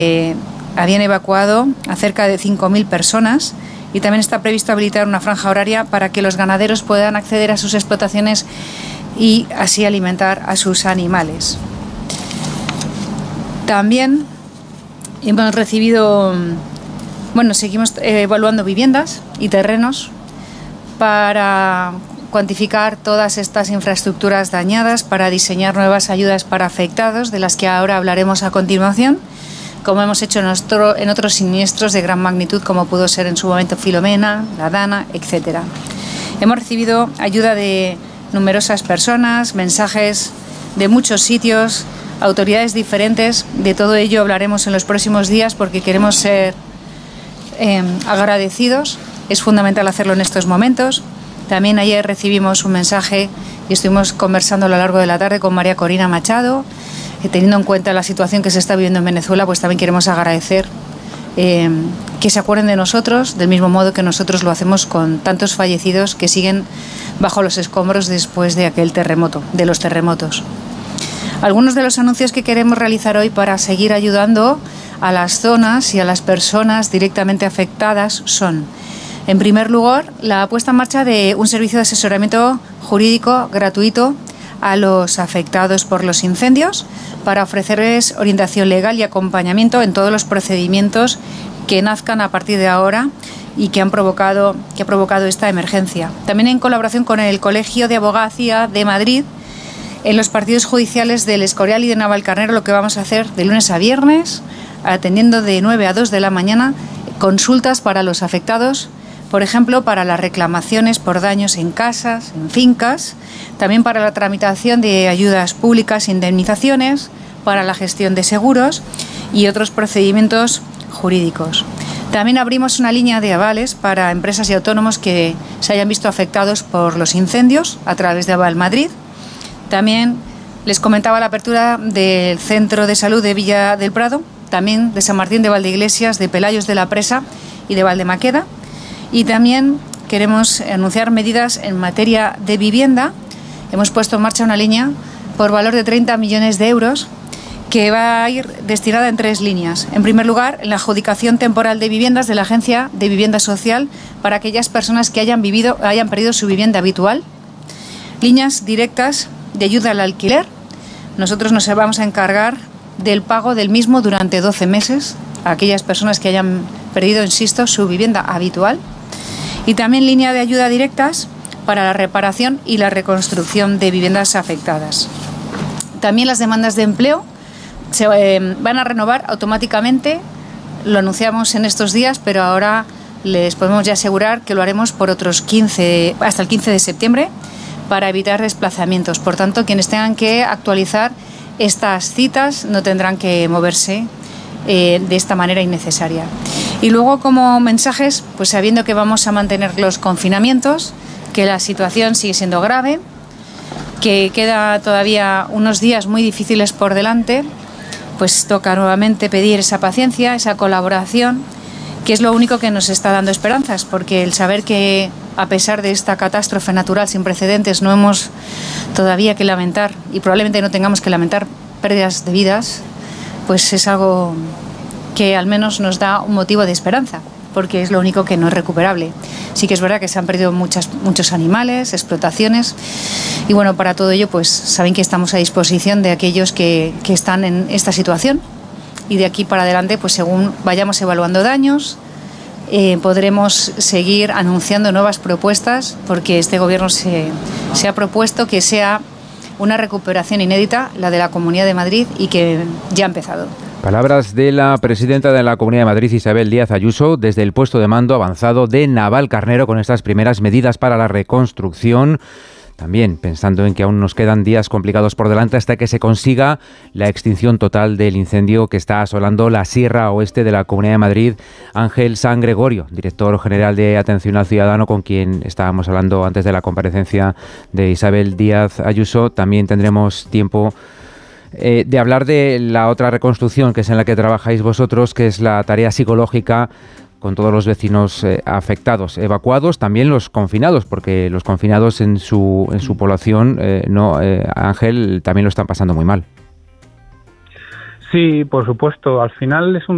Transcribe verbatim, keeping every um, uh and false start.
Eh, habían evacuado a cerca de cinco mil personas y también está previsto habilitar una franja horaria para que los ganaderos puedan acceder a sus explotaciones y así alimentar a sus animales. También hemos recibido, bueno, seguimos evaluando viviendas y terrenos para cuantificar todas estas infraestructuras dañadas, para diseñar nuevas ayudas para afectados, de las que ahora hablaremos a continuación, como hemos hecho en, nuestro, en otros siniestros de gran magnitud, como pudo ser en su momento Filomena, la Dana, etcétera. Hemos recibido ayuda de numerosas personas, mensajes de muchos sitios, autoridades diferentes. De todo ello hablaremos en los próximos días porque queremos ser eh, agradecidos. Es fundamental hacerlo en estos momentos. También ayer recibimos un mensaje y estuvimos conversando a lo largo de la tarde con María Corina Machado. Que teniendo en cuenta la situación que se está viviendo en Venezuela, pues también queremos agradecer eh, que se acuerden de nosotros, del mismo modo que nosotros lo hacemos con tantos fallecidos que siguen bajo los escombros después de aquel terremoto, de los terremotos. Algunos de los anuncios que queremos realizar hoy para seguir ayudando a las zonas y a las personas directamente afectadas son, en primer lugar, la puesta en marcha de un servicio de asesoramiento jurídico gratuito a los afectados por los incendios para ofrecerles orientación legal y acompañamiento en todos los procedimientos que nazcan a partir de ahora y que han provocado, que ha provocado esta emergencia. También en colaboración con el Colegio de Abogacía de Madrid, en los partidos judiciales del Escorial y de Navalcarnero, lo que vamos a hacer de lunes a viernes, atendiendo de nueve a dos de la mañana, consultas para los afectados, por ejemplo, para las reclamaciones por daños en casas, en fincas, también para la tramitación de ayudas públicas, indemnizaciones, para la gestión de seguros y otros procedimientos jurídicos. También abrimos una línea de avales para empresas y autónomos que se hayan visto afectados por los incendios a través de Aval Madrid. También les comentaba la apertura del Centro de Salud de Villa del Prado, también de San Martín de Valdeiglesias, de Pelayos de la Presa y de Valdemaqueda. Y también queremos anunciar medidas en materia de vivienda. Hemos puesto en marcha una línea por valor de treinta millones de euros que va a ir destinada en tres líneas. En primer lugar, en la adjudicación temporal de viviendas de la Agencia de Vivienda Social para aquellas personas que hayan, vivido, hayan perdido su vivienda habitual. Líneas directas de ayuda al alquiler. Nosotros nos vamos a encargar del pago del mismo durante doce meses a aquellas personas que hayan perdido, insisto, su vivienda habitual. Y también línea de ayuda directas para la reparación y la reconstrucción de viviendas afectadas. También las demandas de empleo se eh, van a renovar automáticamente, lo anunciamos en estos días, pero ahora les podemos ya asegurar que lo haremos por otros quince, hasta el quince de septiembre, para evitar desplazamientos. Por tanto, quienes tengan que actualizar estas citas no tendrán que moverse eh, de esta manera innecesaria. Y luego, como mensajes, pues sabiendo que vamos a mantener los confinamientos, que la situación sigue siendo grave, que queda todavía unos días muy difíciles por delante, pues toca nuevamente pedir esa paciencia, esa colaboración, que es lo único que nos está dando esperanzas, porque el saber que a pesar de esta catástrofe natural sin precedentes no hemos todavía que lamentar, y probablemente no tengamos que lamentar pérdidas de vidas, pues es algo que al menos nos da un motivo de esperanza, porque es lo único que no es recuperable. Sí que es verdad que se han perdido muchas, muchos animales, explotaciones, y bueno, para todo ello pues saben que estamos a disposición de aquellos que, que están en esta situación, y de aquí para adelante, pues según vayamos evaluando daños, eh, podremos seguir anunciando nuevas propuestas, porque este gobierno se, se ha propuesto que sea una recuperación inédita, la de la Comunidad de Madrid, y que ya ha empezado. Palabras de la presidenta de la Comunidad de Madrid, Isabel Díaz Ayuso, desde el puesto de mando avanzado de Navalcarnero, con estas primeras medidas para la reconstrucción. También pensando en que aún nos quedan días complicados por delante hasta que se consiga la extinción total del incendio que está asolando la Sierra Oeste de la Comunidad de Madrid. Ángel San Gregorio, director general de Atención al Ciudadano, con quien estábamos hablando antes de la comparecencia de Isabel Díaz Ayuso. También tendremos tiempo Eh, de hablar de la otra reconstrucción, que es en la que trabajáis vosotros, que es la tarea psicológica con todos los vecinos eh, afectados, evacuados, también los confinados, porque los confinados en su en su población, eh, no, eh, Ángel, también lo están pasando muy mal. Sí, por supuesto. Al final es un